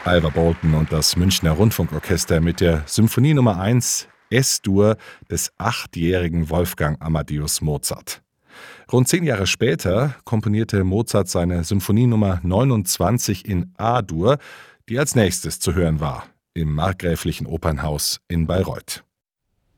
Alva Bolton und das Münchner Rundfunkorchester mit der Symphonie Nummer 1 S-Dur des 8-jährigen Wolfgang Amadeus Mozart. Rund 10 Jahre später komponierte Mozart seine Symphonie Nummer 29 in A-Dur, die als nächstes zu hören war, im Markgräflichen Opernhaus in Bayreuth.